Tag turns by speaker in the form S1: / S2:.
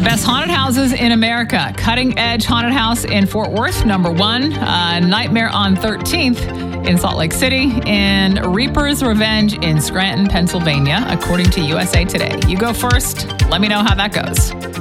S1: best haunted houses in America. Cutting Edge Haunted House in Fort Worth, number 1. Nightmare on 13th in Salt Lake City. And Reaper's Revenge in Scranton, Pennsylvania, according to USA Today. You go first. Let me know how that goes.